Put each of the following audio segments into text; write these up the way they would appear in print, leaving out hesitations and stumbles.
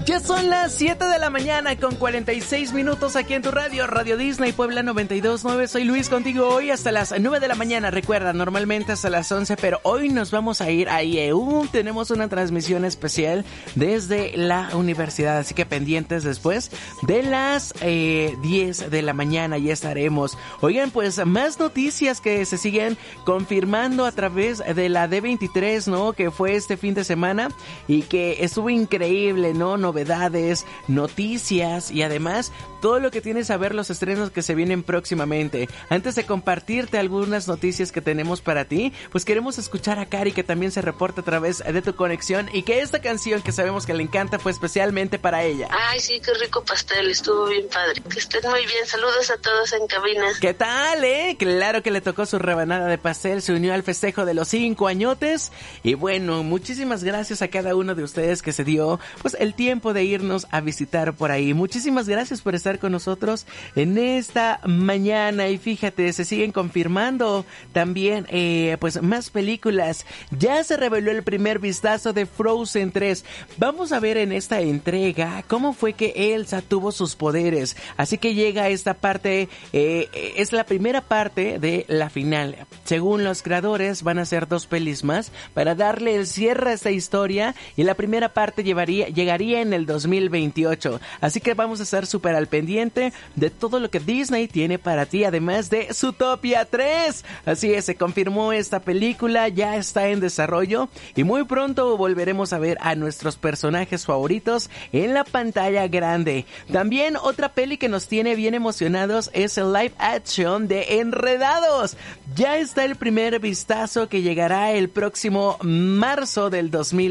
Ya son las 7 de la mañana con 46 minutos aquí en tu radio, Radio Disney Puebla 92.9. Soy Luis contigo hoy hasta las 9 de la mañana. Recuerda, normalmente hasta las 11, pero hoy nos vamos a ir a IEU. Tenemos una transmisión especial desde la universidad, así que pendientes después de las 10 de la mañana ya estaremos. Oigan, pues más noticias que se siguen confirmando a través de la D23, ¿no? Que fue este fin de semana y que estuvo increíble, ¿no? Novedades, noticias y además todo lo que tienes a ver, los estrenos que se vienen próximamente. Antes de compartirte algunas noticias que tenemos para ti, pues queremos escuchar a Cari, que también se reporta a través de tu conexión, y que esta canción que sabemos que le encanta fue especialmente para ella. Ay, sí, qué rico pastel, estuvo bien padre. Que estén muy bien, saludos a todos en cabina. ¿Qué tal, Claro que le tocó su rebanada de pastel, se unió al festejo de los 5 añotes, y bueno, muchísimas gracias a cada uno de ustedes que se dio, pues, el tiempo de irnos a visitar por ahí. Muchísimas gracias por estar con nosotros en esta mañana. Y fíjate, se siguen confirmando también pues más películas. Ya se reveló el primer vistazo de Frozen 3. Vamos a ver en esta entrega cómo fue que Elsa tuvo sus poderes. Así que llega esta parte, es la primera parte de la final. Según los creadores, van a ser 2 pelis más para darle el cierre a esta historia, y la primera parte llegaría en el 2028. Así que vamos a estar súper al pendiente de todo lo que Disney tiene para ti, además de Zootopia 3. Así es, se confirmó esta película, ya está en desarrollo y muy pronto volveremos a ver a nuestros personajes favoritos en la pantalla grande. También otra peli que nos tiene bien emocionados es el live action de Enredados. Ya está el primer vistazo, que llegará el próximo marzo del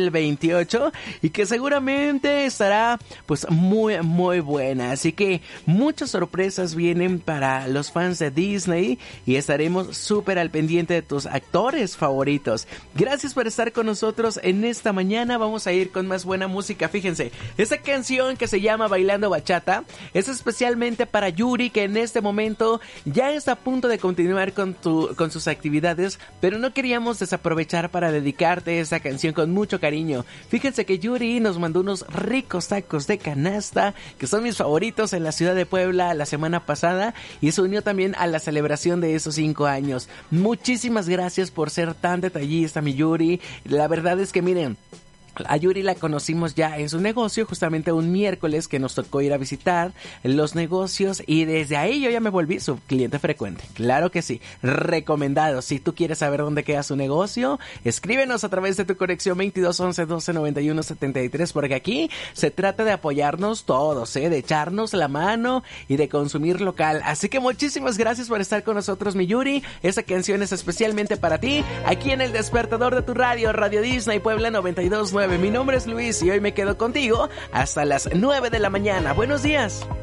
2028 y que seguramente estará pues muy muy buena. Así que muchas sorpresas vienen para los fans de Disney y estaremos súper al pendiente de tus actores favoritos. Gracias por estar con nosotros en esta mañana. Vamos a ir con más buena música. Fíjense, esta canción que se llama Bailando Bachata es especialmente para Yuri, que en este momento ya está a punto de continuar con sus actividades, pero no queríamos desaprovechar para dedicarte esta canción con mucho cariño. Fíjense que Yuri nos mandó unos ricos tacos de canasta, que son mis favoritos, en la ciudad de Puebla la semana pasada, y se unió también a la celebración de esos 5 años. Muchísimas gracias por ser tan detallista, mi Yuri. La verdad es que miren, a Yuri la conocimos ya en su negocio, justamente un miércoles que nos tocó ir a visitar los negocios, y desde ahí yo ya me volví su cliente frecuente. Claro que sí, recomendado. Si tú quieres saber dónde queda su negocio, escríbenos a través de tu conexión 2211 1291 73, porque aquí se trata de apoyarnos todos, de echarnos la mano y de consumir local. Así que muchísimas gracias por estar con nosotros, mi Yuri. Esa canción es especialmente para ti, aquí en el despertador de tu radio, Radio Disney Puebla 92.9. Mi nombre es Luis y hoy me quedo contigo hasta las 9 de la mañana. Buenos días.